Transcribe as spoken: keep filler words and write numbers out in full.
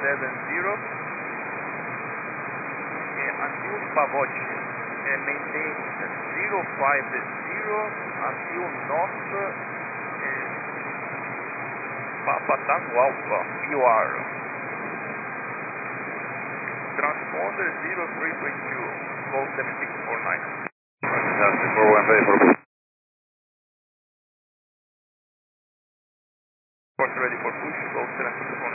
seven zero. Okay, until Pavoci, uh, maintain zero five zero until north uh, Papa Tango Alpha, P O R. Transponder zero three three two, call seven six four nine. Fantastic, four one five for Course ready for push, call seven six four nine.